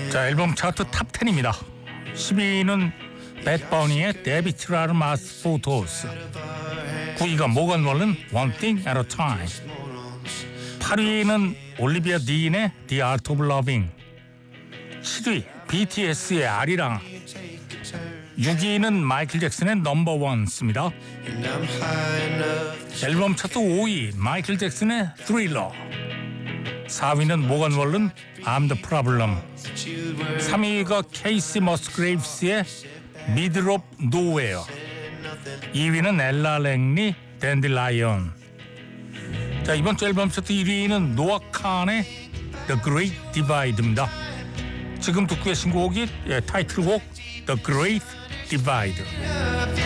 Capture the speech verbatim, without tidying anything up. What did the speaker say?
자, 앨범 차트 탑 텐입니다. 십 위는 배드버니의 데비트 라르마스 포토스, 구 위가 모건 월런 One Thing at a Time, 팔 위는 올리비아 딘의 The Art of Loving, 칠 위 비티에스의 아리랑, 육 위는 마이클 잭슨의 넘버 원스입니다. 앨범 차트 오 위 마이클 잭슨의 Thriller, 사 위는 모건 월런 I'm the Problem, 삼 위가 케이시 머스그레이브스의 Middle of Nowhere, 이 위는 엘라 랭리 댄딜라이언. 자, 이번 주 앨범 차트 일 위는 노아 칸의 The Great Divide입니다. 지금 듣고 계신 곡이 예, 타이틀곡 The Great Divide.